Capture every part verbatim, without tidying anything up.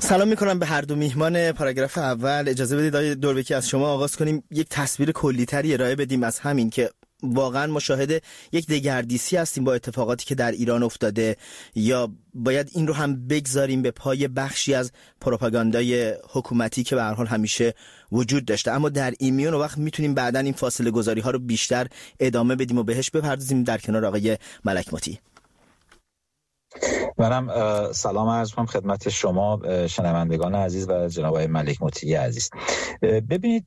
سلام میکنم به هر دو میهمان پاراگراف اول. اجازه بدید آقای دوربکی از شما آغاز کنیم، یک تصویر کلی‌تری ارائه بدیم از همین که واقعا مشاهده یک دگردیسی هستیم با اتفاقاتی که در ایران افتاده، یا باید این رو هم بگذاریم به پای بخشی از پروپاگاندای حکومتی که به هر حال همیشه وجود داشته، اما در این میون وقت میتونیم بعداً این فاصله گذاری ها رو بیشتر ادامه بدیم و بهش بپردازیم در کنار آقای ملک مطیعی. منم سلام عرض می‌کنم خدمت شما شنوندگان عزیز و جناب آقای ملک مطیعی عزیز. ببینید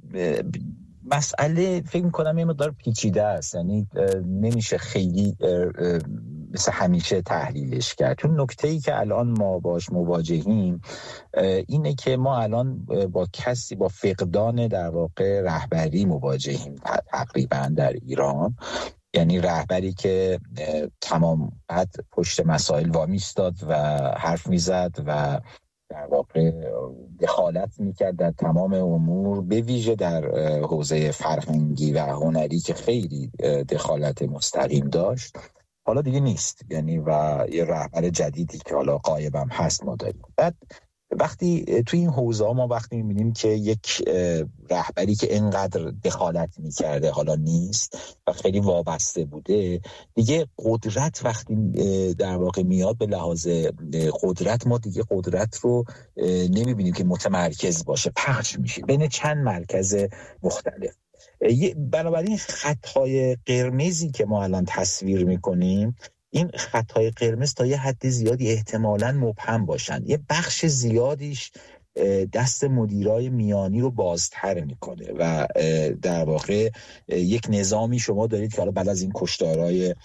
مسئله فکر می‌کنم یه مقدار پیچیده است، یعنی نمیشه خیلی مثل همیشه تحلیلش کرد. چون نکته‌ای که الان ما باش مواجهیم اینه که ما الان با کسی با فقدان در واقع رهبری مواجهیم تقریبا در ایران، یعنی رهبری که تمام قد پشت مسائل وامیستاد و حرف میزد و در واقع دخالت میکرد در تمام امور، به ویژه در حوزه فرهنگی و هنری که خیلی دخالت مستقیم داشت. حالا دیگه نیست، یعنی و یه رهبر جدیدی که حالا غایبم هست ما داریم. بعد وقتی توی این حوزه ها ما وقتی می‌بینیم که یک رهبری که اینقدر دخالت می‌کرده حالا نیست و خیلی وابسته بوده، دیگه قدرت وقتی در واقع میاد به لحاظ قدرت، ما دیگه قدرت رو نمی‌بینیم که متمرکز باشه، پخش میشه بین چند مرکز مختلف. بنابراین خطهای قرمزی که ما الان تصویر می‌کنیم، این خطهای قرمز تا یه حد زیادی احتمالاً مبهم باشن. یه بخش زیادیش دست مدیرای میانی رو بازتر میکنه و در واقع یک نظامی شما دارید که حالا بعد از این کشتارهای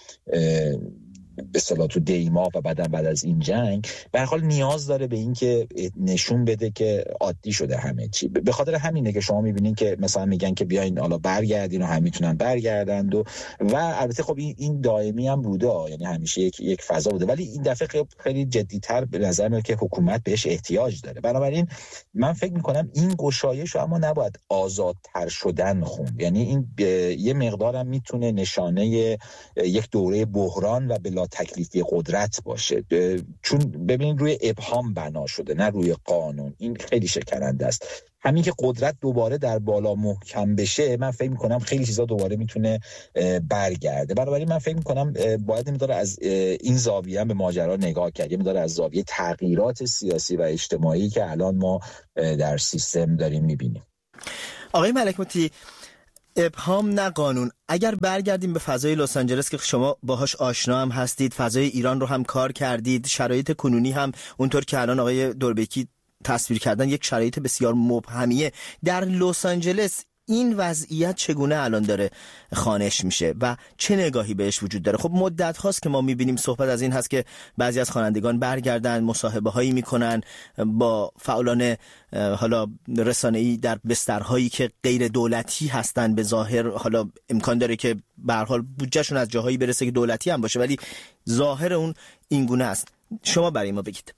به اصطلاح تو دیما و بعدن بعد از این جنگ به هر حال نیاز داره به این که نشون بده که عادی شده همه چی. به خاطر همینه که شما میبینین که مثلا میگن که بیاین حالا برگردین و هم میتونن برگردند و و البته خب این این دائمی هم بوده، یعنی همیشه یک یک فضا بوده، ولی این دفعه خیلی جدی‌تر به نظر میاد که حکومت بهش احتیاج داره. بنابراین من فکر میکنم این گشایش رو اما نباید آزادتر شدن خوند، یعنی این یه مقدارم میتونه نشانه یک دوره بحران و بلا تکلیفی قدرت باشه، چون ببینید روی ابهام بنا شده نه روی قانون. این خیلی شکننده است. همین که قدرت دوباره در بالا محکم بشه، من فکر می‌کنم خیلی چیزا دوباره میتونه برگرده. بنابراین من فکر می‌کنم باید می‌داره از این زاویه به ماجرا نگاه کرد، می‌داره از زاویه تغییرات سیاسی و اجتماعی که الان ما در سیستم داریم می‌بینیم. آقای ملک مطیعی، ابهام نه قانون. اگر برگردیم به فضای لس آنجلس که شما باهاش آشنا هم هستید، فضای ایران رو هم کار کردید، شرایط کنونی هم اونطور که الان آقای دوربکی تصویر کردن یک شرایط بسیار مبهمیه. در لس آنجلس این وضعیت چگونه الان داره خوانش میشه و چه نگاهی بهش وجود داره؟ خب مدت هاست که ما میبینیم صحبت از این هست که بعضی از خوانندگان برگردن، مصاحبه هایی میکنن با فعالان حالا رسانه‌ای در بسترهایی که غیر دولتی هستن. به ظاهر حالا امکان داره که به هر حال بودجهشون از جاهایی برسه که دولتی هم باشه، ولی ظاهر اون اینگونه است. شما برای ما بگید.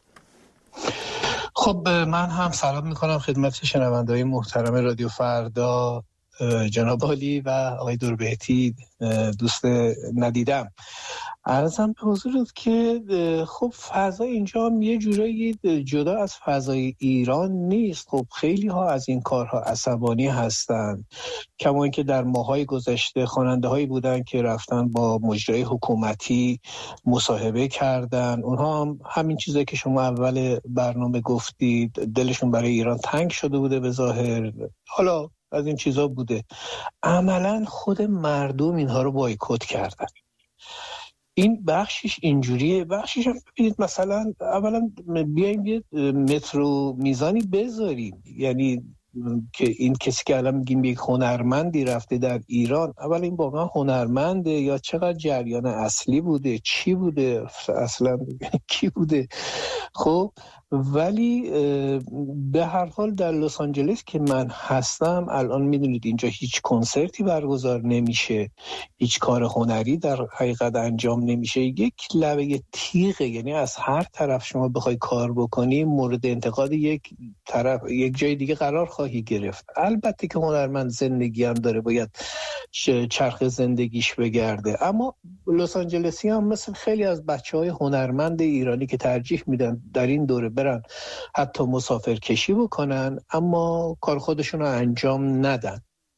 خب من هم سلام میکنم خدمت شنونده‌های محترم رادیو فردا، جناب عالی و آقای دوربکی دوست ندیدم. عرضم به حضورت که خب فضا اینجا هم یه جورایی جدا از فضای ایران نیست. خب خیلی ها از این کارها عصبانی هستن، کما اینکه در ماهای گذشته خواننده هایی بودن که رفتن با مجرای حکومتی مصاحبه کردن. اونها هم همین چیزایی که شما اول برنامه گفتید، دلشون برای ایران تنگ شده بوده به ظاهر، حالا از این چیزا بوده. عملاً خود مردم اینها رو بایکوت کردن. این بخشش اینجوریه، بخشش هم ببینید مثلا اولا بیایم یه مترو میزانی بذاریم، یعنی که این کسی که الان میگیم یک هنرمندی رفته در ایران، اولا این واقعا هنرمنده یا چقدر جریان اصلی بوده، چی بوده اصلا، کی بوده؟ خب ولی به هر حال در لس آنجلس که من هستم الان میدونید اینجا هیچ کنسرتی برگزار نمیشه، هیچ کار هنری در حقیقت انجام نمیشه. یک لبه تیغه، یعنی از هر طرف شما بخوای کار بکنی مورد انتقاد یک طرف یک جای دیگه قرار خواهی گرفت. البته که هنرمند زندگی هم داره، باید چرخ زندگیش بگرده، اما لس آنجلسی هم مثل خیلی از بچهای هنرمند ایرانی که ترجیح میدن در این دوره برن حتی مسافر کشی بکنن اما کار خودشون رو انجام ندن.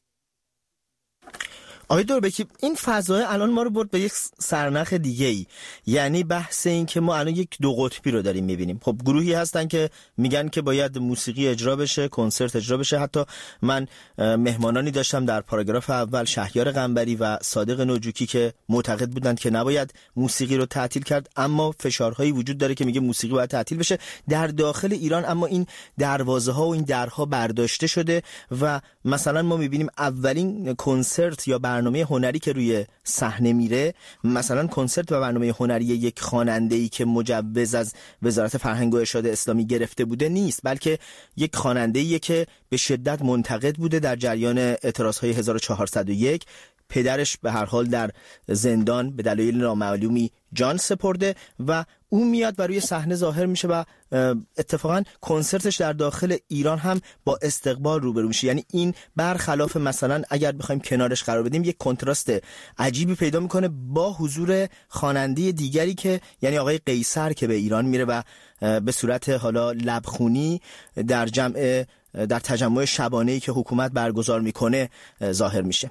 آقای دوربکی، این فضای الان ما رو برد به یک سرنخ دیگه ای، یعنی بحث این که ما الان یک دو قطبی رو داریم میبینیم. خب گروهی هستن که میگن که باید موسیقی اجرا بشه، کنسرت اجرا بشه. حتی من مهمانانی داشتم در پاراگراف اول، شهریار قنبری و صادق نوجوکی، که معتقد بودند که نباید موسیقی رو تعطیل کرد، اما فشارهایی وجود داره که میگه موسیقی باید تعطیل بشه در داخل ایران. اما این دروازه ها و این درها برداشته شده و مثلا ما میبینیم اولین کنسرت یا برنامه هنری که روی صحنه میره، مثلا کنسرت و برنامه هنری یک خواننده‌ای که مجوز از وزارت فرهنگ و ارشاد اسلامی گرفته بوده نیست، بلکه یک خواننده‌ای که به شدت منتقد بوده در جریان اعتراض‌های هزار و چهارصد و یک. پدرش به هر حال در زندان به دلایل نامعلومی جان سپرده و اون میاد و روی صحنه ظاهر میشه و اتفاقا کنسرتش در داخل ایران هم با استقبال روبرو میشه. یعنی این برخلاف مثلا اگر بخوایم کنارش قرار بدیم، یک کنتراست عجیبی پیدا میکنه با حضور خواننده دیگری که یعنی آقای قیصر که به ایران میره و به صورت حالا لبخونی در جمع در تجمع شبانه‌ای که حکومت برگزار میکنه ظاهر میشه.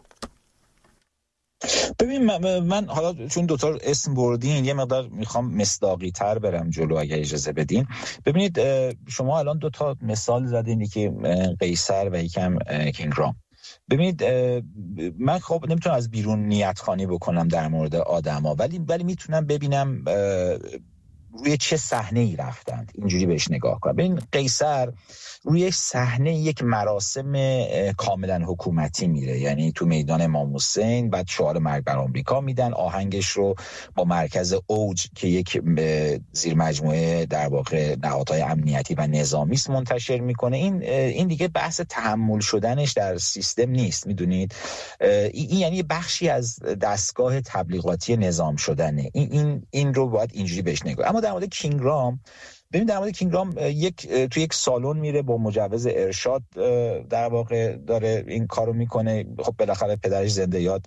ببین من, من حالا چون دوتا اسم بردین یه مقدار میخوام مصداقی تر برم جلو اگر اجازه بدین. ببینید شما الان دوتا مثال زدین که قیصر و یکم کینگرام. ببینید من خب نمیتونم از بیرون نیت خوانی بکنم در مورد آدما، ولی ولی میتونم ببینم روی چه صحنه‌ای رفتند، اینجوری بهش نگاه کنم. ببین قیصر روی صحنه یک مراسم کاملا حکومتی میره، یعنی تو میدان امام حسین، بعد شعار مرگ بر آمریکا میدن، آهنگش رو با مرکز اوج که یک زیر مجموعه در واقع نهادهای امنیتی و نظامی است منتشر میکنه. این این دیگه بحث تحمل شدنش در سیستم نیست، میدونید این یعنی بخشی از دستگاه تبلیغاتی نظام شدنه. این این این رو باید اینجوری بهش نگاه. اما در مورد کینگرام، ببین در مورد کینگرام یک تو یک سالن میره با مجوز ارشاد در واقع داره این کارو میکنه. خب بالاخره پدرش زنده یاد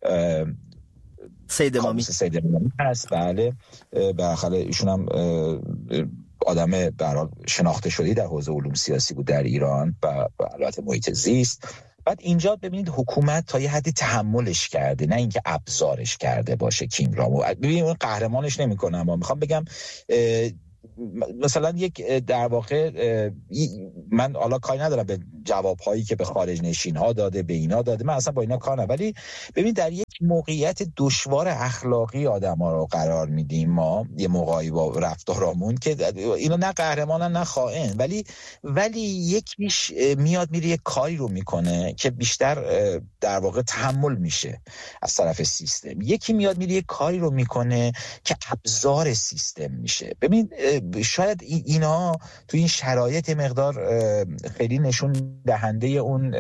سید امامی سید امامی هست، بله بالاخره ایشون هم آدم به هر حال شناخته شده‌ای در حوزه علوم سیاسی بود در ایران و البته محیط زیست. بعد اینجا ببینید حکومت تا یه حدی تحملش کرده، نه اینکه ابزارش کرده باشه کینگرامو. ببینید اون قهرمانش نمی‌کنه، اما میخوام بگم مثلا یک در واقع من حالا کاری ندارم به جوابهایی که به خارج نشین ها داده، به اینا داده، من اصلا با اینا کار ندارم، ولی ببین در یک موقعیت دشوار اخلاقی آدما رو قرار میدیم ما، یه موقعی با رفتارامون که اینا نه قهرمانن نه خائن، ولی ولی یکیش میاد میره یک کاری رو میکنه که بیشتر در واقع تحمل میشه از طرف سیستم، یکی میاد میره یک کاری رو میکنه که ابزار سیستم میشه. ببین شاید اینا تو این شرایط مقدار خیلی نشون دهنده اون